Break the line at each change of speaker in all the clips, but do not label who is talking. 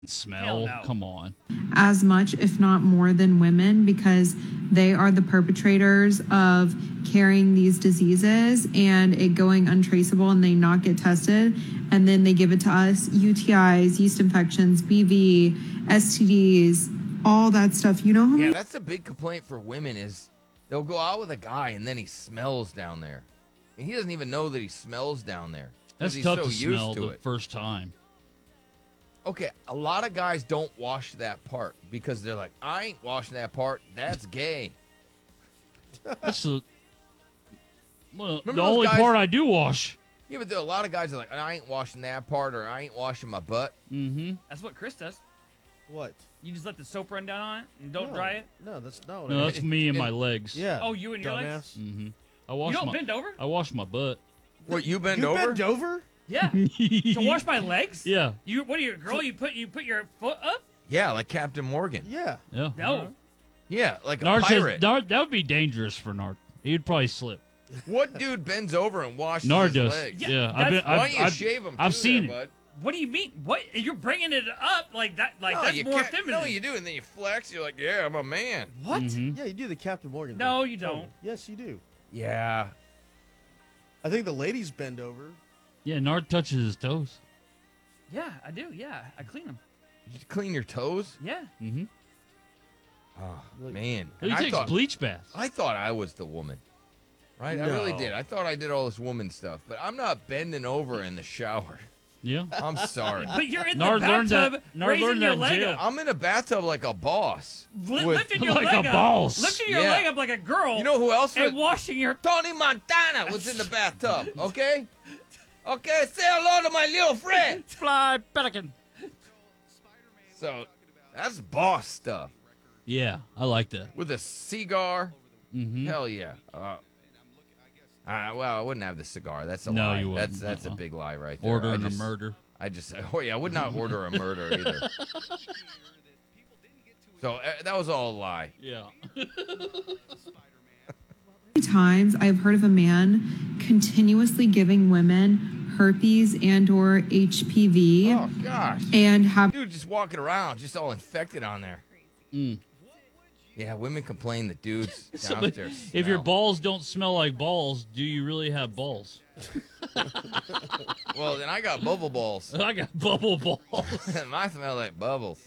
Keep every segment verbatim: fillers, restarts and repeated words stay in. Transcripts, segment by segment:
Smell?
no.
Come on.
As much, if not more, than women because they are the perpetrators of carrying these diseases and it going untraceable and they not get tested. And then they give it to us U T Is, yeast infections, B V, S T Ds, all that stuff. You know how
Yeah,
many
that's a big complaint for women is they'll go out with a guy and then he smells down there. And he doesn't even know that he smells down there. 'cause
That's
he's
tough
so
to
used
smell
to
the
it.
first time.
Okay, a lot of guys don't wash that part because they're like, I ain't washing that part. That's gay.
That's the, well,
Remember
the
those
only
guys-
part I do wash.
Yeah, but there are a lot of guys that are like, I ain't washing that part or I ain't washing my butt.
Mm-hmm.
That's what Chris does.
What?
You just let the soap run down on it and don't
no,
dry it.
No, that's not.
No, that's me and my legs.
Yeah.
Oh, you and your
dumbass.
legs?
Mm-hmm. I wash
You don't
my,
bend over?
I wash my butt.
What, you bend
you
over?
bend over?
Yeah. To wash my legs?
Yeah.
You what are you, a girl? You put you put your foot up?
Yeah, like Captain Morgan.
Yeah.
Yeah.
No.
Yeah, like a
Nard says,
pirate.
Nard, that would be dangerous for Nard. He'd probably slip.
What dude bends over and washes
Nard
his
does.
legs?
Yeah,
Yeah,
I've been.
that's-
Why
I've,
don't you
I've,
shave him
I've
too
seen
there,
it.
bud?
What do you mean? What you're bringing it up like that? Like
No,
that's
you
more
can't-
feminine.
No, you do, and then you flex. You're like, yeah, I'm a man.
What?
Mhm.
Yeah, you do the Captain Morgan.
No,
thing.
you don't.
Yes, you do.
Yeah.
I think the ladies bend over.
Yeah, Nard touches his toes.
Yeah, I do. Yeah, I clean them.
You clean your toes?
Yeah.
Mm-hmm.
Oh, man.
He
And I
takes
thought,
bleach baths.
I thought I was the woman. Right? I really
No.
did. I thought I did all this woman stuff, but I'm not bending over in the shower.
Yeah.
I'm sorry.
But you're in
Nard
the
learned that-
bathtub
Nard
raising
learned
your
that in
leg
jail.
up.
I'm in a bathtub like a boss.
Li-
with-
lifting your
Like
leg
a
up.
boss.
Lifting your
Yeah.
leg up like a girl.
You know who else?
and
was-
washing your.
Tony Montana was in the bathtub, okay? Okay, say hello to my little friend.
Fly pelican.
So, that's boss stuff.
Yeah, I like that.
With a cigar.
Mm-hmm.
Hell yeah. Uh, uh, well, I wouldn't have the cigar. That's a
No,
lie.
you wouldn't.
That's that's
Uh-uh.
a big lie right there. I
Ordering
just-
a murder.
I just, oh yeah, I would not order a murder either. So uh, that was all a lie.
Yeah.
times I've heard of a man continuously giving women herpes and or H P V
Oh gosh,
and have
dude, just walking around, just all infected on there.
Mm.
Yeah, women complain that dudes
So, but
downstairs.
if your
smell.
balls don't smell like balls, do you really have balls?
Well, then I got bubble balls.
I got bubble balls.
Mine smell like bubbles.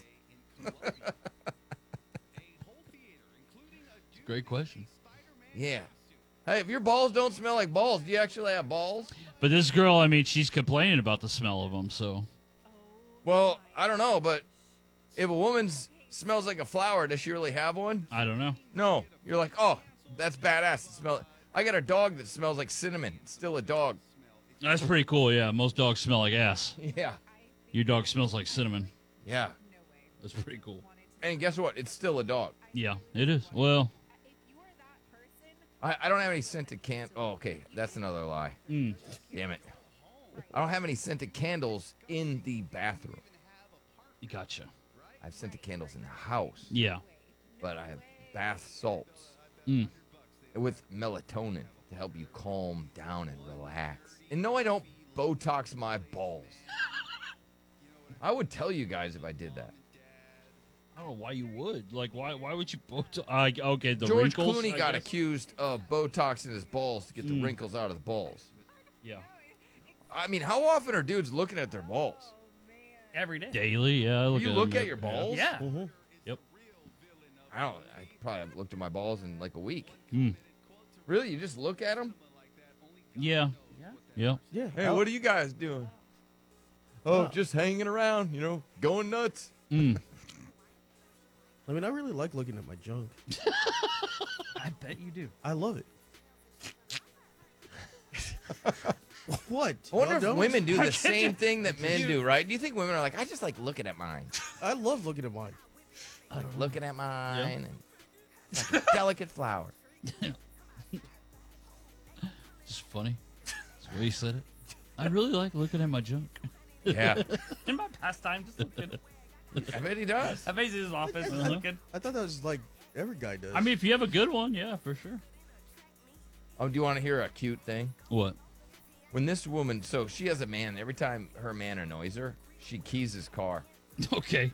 Great question.
Yeah. Hey, if your balls don't smell like balls, do you actually have balls?
But this girl, I mean, she's complaining about the smell of them, so.
Well, I don't know, but if a woman's smells like a flower, does she really have one?
I don't know.
No. You're like, oh, that's badass. It smell. I got a dog that smells like cinnamon. It's still a dog.
That's pretty cool, yeah. Most dogs smell like ass.
Yeah.
Your dog smells like cinnamon.
Yeah.
That's pretty cool.
And guess what? It's still a dog.
Yeah, it is. Well,
I, I don't have any scented can. Oh, okay. That's another lie.
mm,
Damn it. I don't have any scented candles in the bathroom.
gotcha.
I have scented candles in the house,
Yeah.
but I have bath salts
Mm.
with melatonin to help you calm down and relax. And no, I don't Botox my balls. I would tell you guys if I did that.
I don't know why you would. Like, why Why would you both? Uh, okay, the
George
wrinkles.
Clooney
I
got
guess?
accused of Botoxing his balls to get the
Mm.
wrinkles out of the balls.
Yeah.
I mean, how often are dudes looking at their balls?
Every day.
Daily, yeah. I look
you
at
look
them,
at your
yeah.
balls?
Yeah.
Mm-hmm.
Yep.
I don't. I probably haven't looked at my balls in like a week.
Mm.
Really? You just look at them?
Yeah.
Yeah.
Yeah.
Yeah.
Hey,
I'll-
what are you guys doing? Oh, just hanging around, you know, going nuts.
Mm.
I mean, I really like looking at my junk.
I bet you do.
I love it. What?
I wonder
Y'all
if
don't?
women do
I
the
get
same
you.
thing that men do, right? Do you think women are like, I just like looking at mine,
I love looking at mine.
like looking at mine, and it's like a delicate flower.
Just funny. That's the way you said it. I really like looking at my junk.
Yeah,
In my pastime, just looking.
I bet he does.
I face his office
Uh-huh.
looking.
I thought that was like every guy does.
I mean, if you have a good one, yeah, for sure.
Oh, do you want to hear a cute thing?
What?
When this woman, so she has a man. Every time her man annoys her, she keys his car.
Okay.